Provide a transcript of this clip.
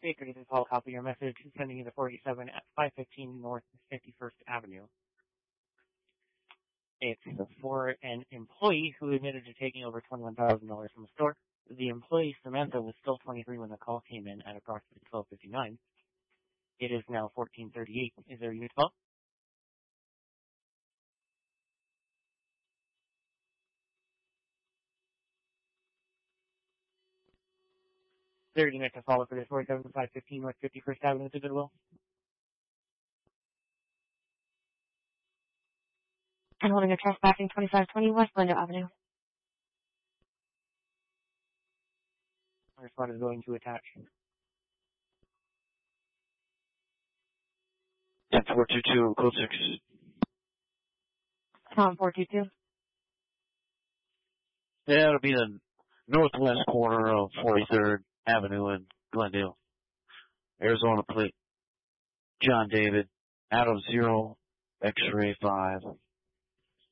Baker, this is Paul. Copy your message. Sending you the 47 at 515 North 51st Avenue. It's for an employee who admitted to taking over $21,000 from the store. The employee, Samantha, was still 23 when the call came in at approximately 12:59. It is now 14:38. Is there a unit call? There a unit to follow for this 47 515 North 51st Avenue to Goodwill. And holding a trespassing 2520 West Glendale Avenue. Our squad is going to attach. 10-422, code 6. Tom 422. Yeah, it'll be the northwest corner of 43rd Avenue in Glendale. Arizona plate. John David, Adam 0, X-ray 5.